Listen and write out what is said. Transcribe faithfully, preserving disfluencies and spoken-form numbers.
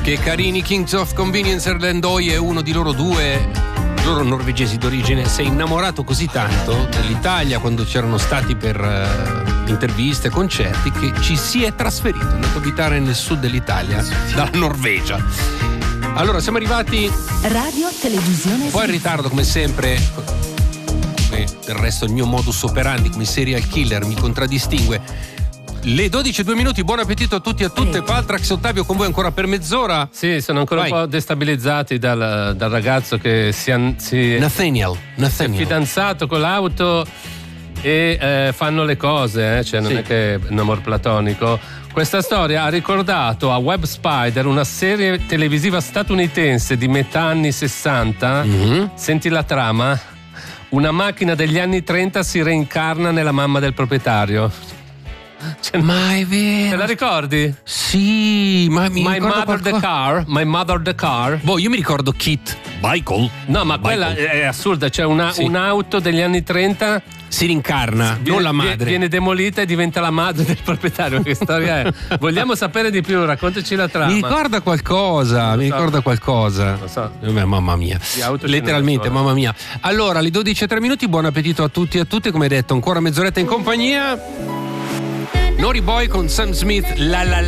Che carini Kings of Convenience, Erlendoi è uno di loro due, loro norvegesi d'origine. Si è innamorato così tanto dell'Italia quando c'erano stati per uh, interviste, concerti, che ci si è trasferito, è andato a abitare nel sud dell'Italia, dalla Norvegia. Allora siamo arrivati Radio Televisione un po' in ritardo come sempre, come del resto il mio modus operandi come serial killer mi contraddistingue. Le dodici e due minuti, buon appetito a tutti e a tutte. Paltrax e Ottavio con voi ancora per mezz'ora. Sì, sono ancora Vai. un po' destabilizzati dal, dal ragazzo che si, si Nathaniel, Nathaniel. è fidanzato con l'auto e eh, fanno le cose, eh? Cioè non sì. è che è un amor platonico. Questa storia ha ricordato a Web Spider una serie televisiva statunitense di metà anni sessanta. Mm-hmm. Senti la trama: una macchina degli anni trenta si reincarna nella mamma del proprietario. Cioè, ma è vero? Te la ricordi? Sì, ma mi My ricordo Mother qualcosa. the Car. My Mother the Car. Boh, io mi ricordo Kit Michael. No, ma Michael. quella è assurda. C'è una, sì. un'auto degli anni trenta. Si rincarna, viene, non la madre. Viene demolita e diventa la madre del proprietario. Che storia è? Vogliamo sapere di più, raccontaci la trama. Mi ricorda qualcosa, Lo mi so. ricorda qualcosa. Lo so. Eh, mamma mia. Letteralmente, mamma mia. Allora, alle dodici e tre minuti, buon appetito a tutti e a tutte. Come detto, ancora mezz'oretta in compagnia. Naughty Boy con Sam Smith, la la